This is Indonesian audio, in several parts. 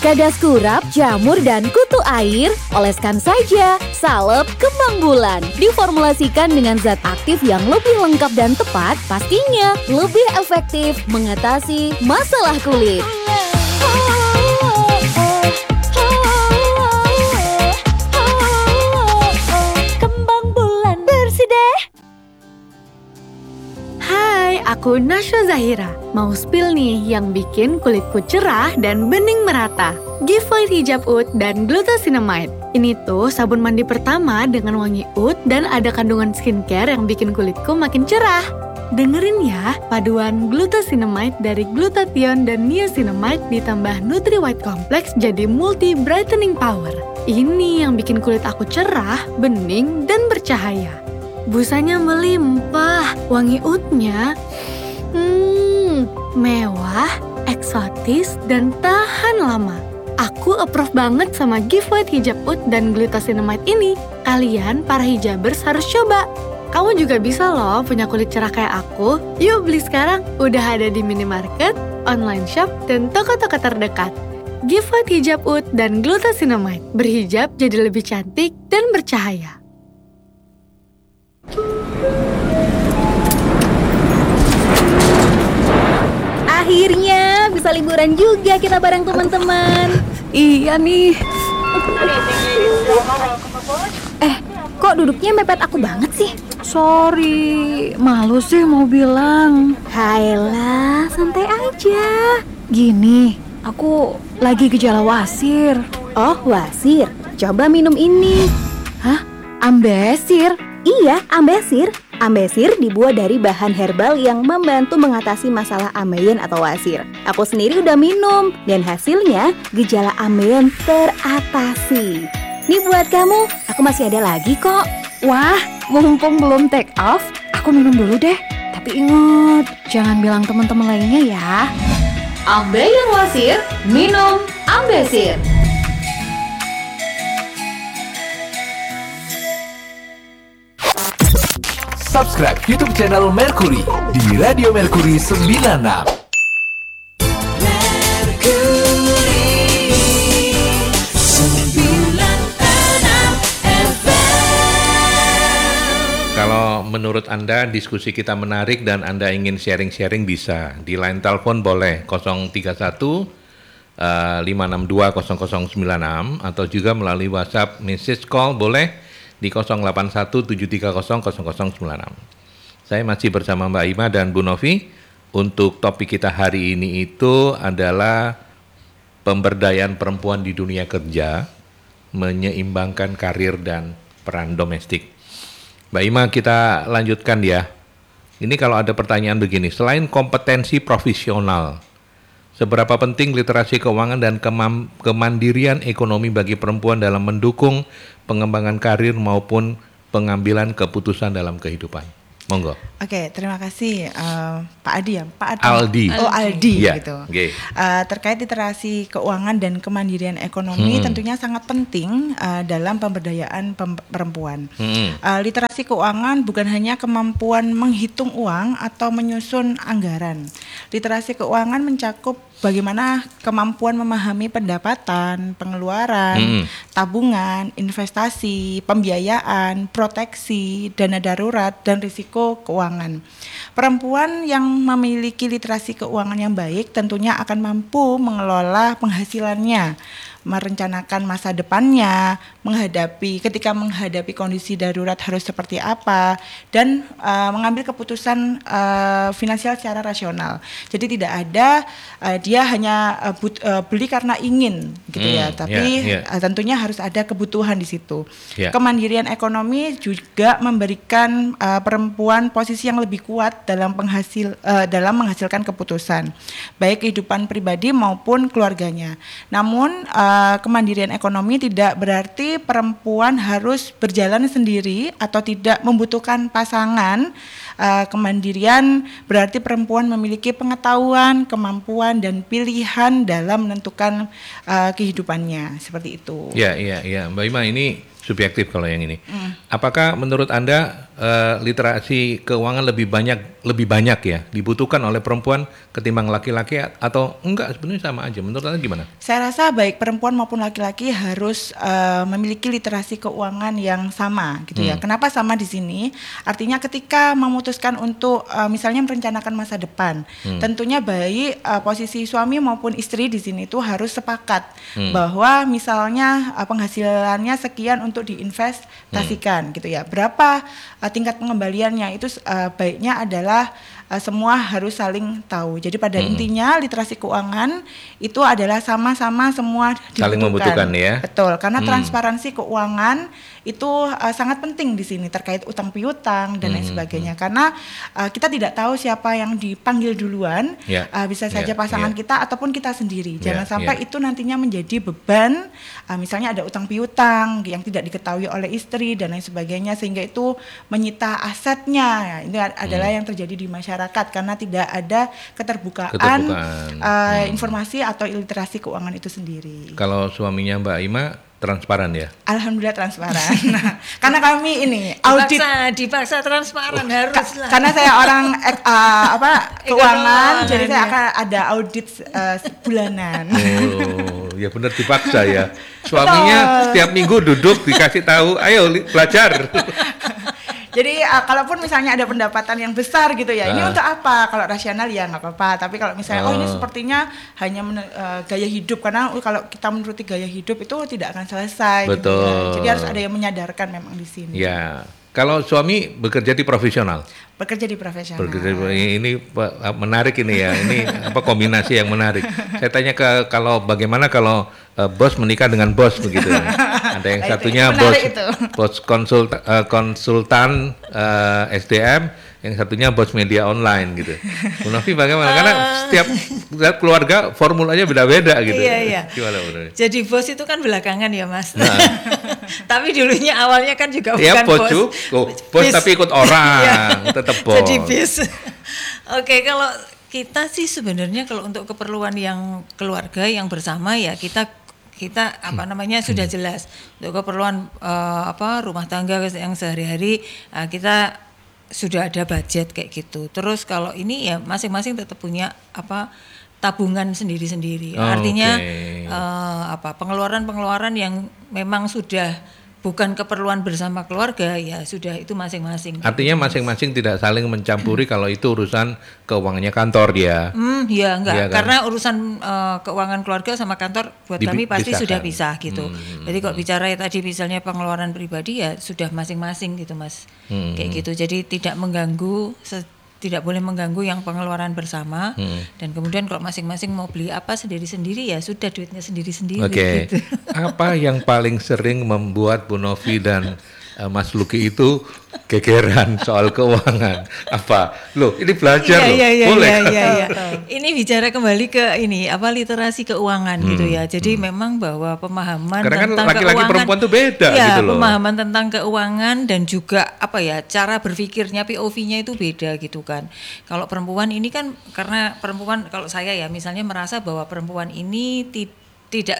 Jika gas kurap, jamur, dan kutu air, oleskan saja salep kembang bulan. Diformulasikan dengan zat aktif yang lebih lengkap dan tepat, pastinya lebih efektif mengatasi masalah kulit. Kembang bulan bersih deh. Hai, aku Nasya Zahira. Mau spill nih yang bikin kulitku cerah dan bening merata. Giveaway hijab oud dan glucosinamide. Ini tuh sabun mandi pertama dengan wangi oud dan ada kandungan skincare yang bikin kulitku makin cerah. Dengerin ya, paduan glucosinamide dari glutathione dan niacinamide ditambah Nutri White Complex jadi multi brightening power. Ini yang bikin kulit aku cerah, bening, dan bercahaya. Busanya melimpah, wangi oudnya mewah, eksotis, dan tahan lama. Aku approve banget sama giveaway hijab oud dan glucosinamide ini. Kalian para hijabers harus coba. Kamu juga bisa loh punya kulit cerah kayak aku. Yuk beli sekarang, udah ada di minimarket, online shop, dan toko-toko terdekat. Giveaway hijab oud dan glucosinamide. Berhijab jadi lebih cantik dan bercahaya. Akhirnya bisa liburan juga kita bareng teman-teman. Iya nih. Kok duduknya mepet aku banget sih? Sorry, malu sih mau bilang. Hayalah, santai aja. Gini, aku lagi gejala wasir. Oh, wasir. Coba minum ini. Hah? Ambesir? Iya, ambesir. Ambesir dibuat dari bahan herbal yang membantu mengatasi masalah ambeien atau wasir. Aku sendiri udah minum dan hasilnya gejala ambeien teratasi. Nih buat kamu, aku masih ada lagi kok. Wah, mumpung belum take off, aku minum dulu deh. Tapi ingat, jangan bilang teman-teman lainnya ya. Ambeien wasir, minum ambesir. Subscribe YouTube channel Mercury di Radio Mercury 96. Kalau menurut Anda diskusi kita menarik dan Anda ingin sharing-sharing bisa. Di line telepon boleh 031 562 0096 atau juga melalui WhatsApp message call boleh di 081 730 0096. Saya masih bersama Mbak Ima dan Bu Novi. Untuk topik kita hari ini itu adalah pemberdayaan perempuan di dunia kerja, menyeimbangkan karir dan peran domestik. Mbak Ima, kita lanjutkan ya. Ini kalau ada pertanyaan begini, selain kompetensi profesional, seberapa penting literasi keuangan dan kemandirian ekonomi bagi perempuan dalam mendukung pengembangan karir maupun pengambilan keputusan dalam kehidupan? Monggo. Oke, terima kasih Pak Adi ya, Pak Adi. Aldi. Oh, Aldi Ya, gitu. okay. Terkait literasi keuangan dan kemandirian ekonomi tentunya sangat penting dalam pemberdayaan perempuan. Literasi keuangan bukan hanya kemampuan menghitung uang atau menyusun anggaran. Literasi keuangan mencakup bagaimana kemampuan memahami pendapatan, pengeluaran, tabungan, investasi, pembiayaan, proteksi, dana darurat, dan risiko keuangan. Perempuan yang memiliki literasi keuangan yang baik tentunya akan mampu mengelola penghasilannya, merencanakan masa depannya, ketika menghadapi kondisi darurat harus seperti apa, dan mengambil keputusan finansial secara rasional. Jadi tidak ada dia hanya beli karena ingin gitu ya, tapi tentunya harus ada kebutuhan di situ. Kemandirian ekonomi juga memberikan perempuan posisi yang lebih kuat dalam menghasilkan keputusan, baik kehidupan pribadi maupun keluarganya. Namun kemandirian ekonomi tidak berarti perempuan harus berjalan sendiri atau tidak membutuhkan pasangan. Kemandirian berarti perempuan memiliki pengetahuan, kemampuan, dan pilihan dalam menentukan kehidupannya, seperti itu. Ya, Mbak Ima, ini subjektif kalau yang ini. Apakah menurut Anda literasi keuangan lebih banyak ya dibutuhkan oleh perempuan ketimbang laki-laki atau enggak, sebenarnya sama aja? Menurut Anda gimana? Saya rasa baik perempuan maupun laki-laki harus memiliki literasi keuangan yang sama gitu ya. Kenapa sama di sini? Artinya ketika memutuskan untuk misalnya merencanakan masa depan, tentunya baik posisi suami maupun istri di sini itu harus sepakat bahwa misalnya penghasilannya sekian untuk diinvestasikan gitu ya. Berapa tingkat pengembaliannya itu baiknya adalah semua harus saling tahu. Jadi pada intinya literasi keuangan itu adalah sama-sama semua dibutuhkan. Saling membutuhkan ya. Betul, karena transparansi keuangan itu sangat penting di sini terkait utang piutang dan lain sebagainya. Karena kita tidak tahu siapa yang dipanggil duluan, bisa saja pasangan kita ataupun kita sendiri. Jangan sampai itu nantinya menjadi beban. Misalnya ada utang piutang yang tidak diketahui oleh istri dan lain sebagainya, sehingga itu menyita asetnya. Ini adalah yang terjadi di masyarakat karena tidak ada keterbukaan. Informasi atau literasi keuangan itu sendiri. Kalau suaminya Mbak Ima transparan ya? Alhamdulillah transparan. Karena kami ini audit dipaksa transparan haruslah. Karena saya orang keuangan, jadi saya akan ada audit bulanan. Oh, ya benar dipaksa ya. Suaminya setiap minggu duduk dikasih tahu, ayo belajar. Jadi kalaupun misalnya ada pendapatan yang besar gitu ya, ini untuk apa? Kalau rasional ya nggak apa-apa. Tapi kalau misalnya ini sepertinya hanya gaya hidup, karena kalau kita menuruti gaya hidup itu tidak akan selesai. Betul. Gitu ya. Jadi harus ada yang menyadarkan memang di sini. Ya. Kalau suami bekerja di profesional? Bekerja di profesional. Ini menarik ini ya. Ini kombinasi yang menarik. Saya tanya bagaimana kalau bos menikah dengan bos begitu. Ada yang satunya bos konsultan SDM, yang satunya bos media online gitu. Bu Novi bagaimana? Karena setiap keluarga formulanya beda-beda gitu. Iya. Gimana Bu Novi? Jadi bos itu kan belakangan ya Mas. Tapi dulunya awalnya kan juga bukan bos tapi ikut orang, tetap bos. Jadi bis. Oke, kalau kita sih sebenarnya kalau untuk keperluan yang keluarga yang bersama ya kita sudah jelas untuk keperluan rumah tangga yang sehari-hari kita sudah ada budget kayak gitu. Terus kalau ini ya masing-masing tetap punya tabungan sendiri-sendiri. Artinya pengeluaran-pengeluaran yang memang sudah bukan keperluan bersama keluarga ya sudah itu masing-masing. Artinya masing-masing tidak saling mencampuri kalau itu urusan keuangannya kantor dia. Ya enggak, ya kan? Karena urusan keuangan keluarga sama kantor buat kami pasti sudah pisah gitu. Jadi kalau bicara tadi misalnya pengeluaran pribadi ya sudah masing-masing gitu Mas. Kayak gitu. Jadi tidak boleh mengganggu yang pengeluaran bersama dan kemudian kalau masing-masing mau beli apa sendiri-sendiri ya sudah duitnya sendiri-sendiri gitu. Apa yang paling sering membuat Bu Novi dan Mas Luki itu gegeran soal keuangan? Apa? Loh, ini belajar boleh. Iya. Ini bicara kembali ke literasi keuangan gitu ya. Jadi memang bahwa pemahaman karena tentang laki-laki keuangan perempuan tuh beda gitu loh. Pemahaman tentang keuangan dan juga cara berpikirnya POV-nya itu beda gitu kan. Kalau perempuan ini kan karena perempuan kalau saya ya misalnya merasa bahwa perempuan ini tidak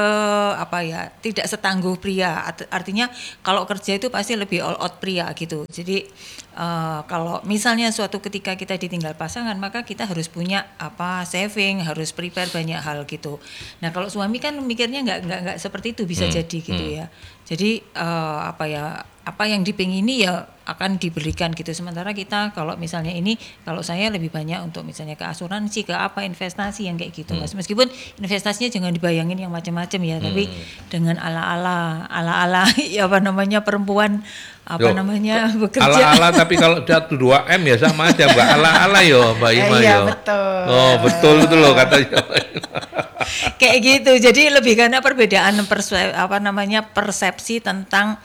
setangguh pria. Artinya kalau kerja itu pasti lebih all out pria gitu. Jadi kalau misalnya suatu ketika kita ditinggal pasangan maka kita harus punya saving, harus prepare banyak hal gitu. Nah kalau suami kan mikirnya nggak seperti itu bisa jadi gitu ya. Jadi apa yang dipengini ya akan diberikan gitu. Sementara kita kalau misalnya kalau saya lebih banyak untuk misalnya ke asuransi, ke investasi yang kayak gitu Mas. Meskipun investasinya jangan dibayangin yang macam-macam ya, tapi dengan ala-ala perempuan bekerja. Ala-ala tapi kalau jatuh 2M ya sama aja Mbak, ala-ala Mbak Ima Iya betul. Oh betul itu loh katanya. Kayak gitu. Jadi lebih karena perbedaan persepsi tentang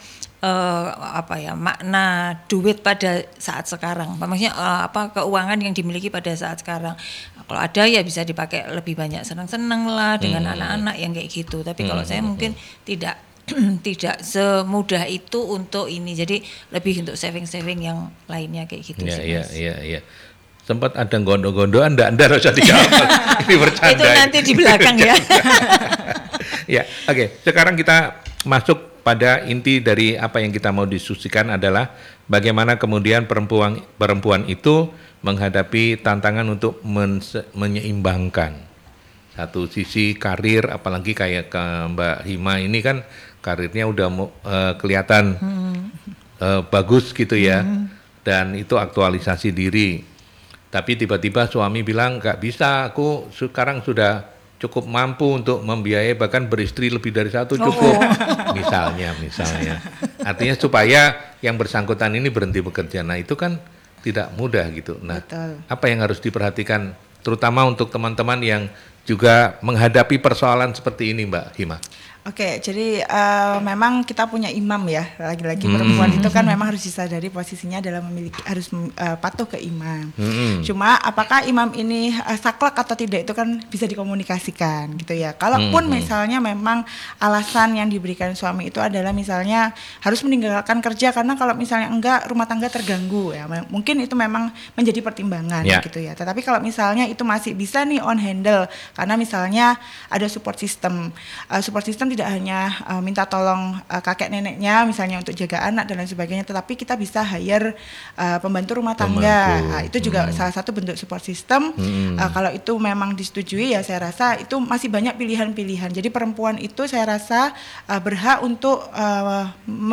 makna duit pada saat sekarang. Maksudnya keuangan yang dimiliki pada saat sekarang. Kalau ada ya bisa dipakai lebih banyak senang-senang lah dengan anak-anak yang kayak gitu. Tapi kalau saya mungkin tidak semudah itu untuk ini. Jadi lebih untuk saving yang lainnya kayak gitu sih Mas. Iya. Sempat ada gondo-gondoan, Anda harus dijawab. Ini bercanda. Itu nanti di belakang ya. Ya, oke. Sekarang kita masuk pada inti dari apa yang kita mau diskusikan adalah bagaimana kemudian perempuan itu menghadapi tantangan untuk menyeimbangkan satu sisi karir, apalagi kayak ke Mbak Hima ini kan karirnya udah kelihatan bagus gitu ya, dan itu aktualisasi diri. Tapi tiba-tiba suami bilang nggak bisa, aku sekarang sudah cukup mampu untuk membiayai, bahkan beristri lebih dari satu cukup. Misalnya. Artinya supaya yang bersangkutan ini berhenti bekerja. Nah itu kan tidak mudah gitu. Nah, Betul. apa yang harus diperhatikan, terutama untuk teman-teman yang juga menghadapi persoalan seperti ini, Mbak Hima? Oke, jadi memang kita punya imam ya, lagi-lagi perempuan itu kan memang harus disadari posisinya adalah harus patuh ke imam. Cuma apakah imam ini saklek atau tidak itu kan bisa dikomunikasikan gitu ya. Kalaupun misalnya memang alasan yang diberikan suami itu adalah misalnya harus meninggalkan kerja karena kalau misalnya enggak rumah tangga terganggu ya, mungkin itu memang menjadi pertimbangan gitu ya. Tetapi kalau misalnya itu masih bisa nih on handle karena misalnya ada support system tidak hanya minta tolong kakek neneknya misalnya untuk jaga anak dan lain sebagainya, tetapi kita bisa hire pembantu rumah tangga. Nah, itu juga salah satu bentuk support system. Kalau itu memang disetujui ya saya rasa itu masih banyak pilihan-pilihan. Jadi perempuan itu saya rasa berhak untuk